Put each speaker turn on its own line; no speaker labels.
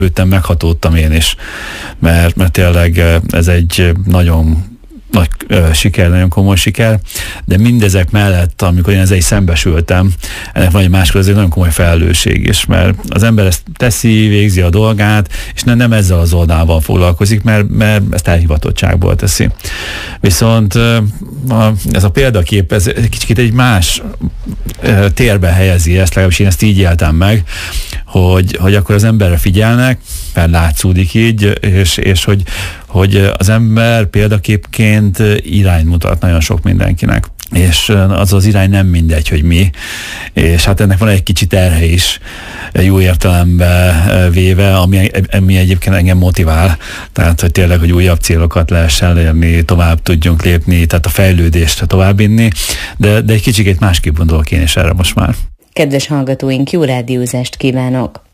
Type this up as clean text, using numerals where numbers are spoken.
Őten meghatódtam én is, mert tényleg ez egy nagyon nagy siker, nagyon komoly siker, de mindezek mellett, amikor én ezzel is szembesültem, ennek van egy másik, ez egy nagyon komoly felelősség is, mert az ember ezt teszi, végzi a dolgát, és nem ezzel az oldalával foglalkozik, mert ezt elhivatottságból teszi. Viszont ez a példakép, ez kicsit egy más térbe helyezi ezt, legalábbis én ezt így éltem meg, hogy akkor az emberre figyelnek, mert látszódik így, és hogy az ember példaképként irányt mutat nagyon sok mindenkinek. És az irány nem mindegy, hogy mi. És hát ennek van egy kicsit terhe is, jó értelembe véve, ami egyébként engem motivál. Tehát, hogy tényleg, hogy újabb célokat lehessen elérni, tovább tudjunk lépni, tehát a fejlődést továbbvinni, de egy kicsikét másképp gondolok én is erre most már.
Kedves hallgatóink, jó rádiózást kívánok!